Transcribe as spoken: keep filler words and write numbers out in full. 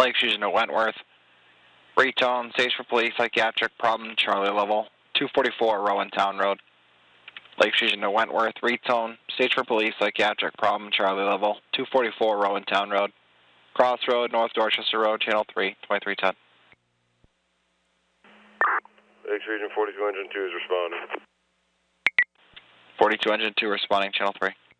Lake Fusion to Wentworth. Retone, stage for police, psychiatric problem, Charlie level, two forty-four Rowan Town Road. Lake Fusion to Wentworth, retone, stage for police, psychiatric problem, Charlie level, two forty-four Rowan Town Road. Crossroad, North Dorchester Road, Channel three, twenty-three ten. Lake Fusion forty-two Engine two is responding. forty-two Engine two responding, Channel three.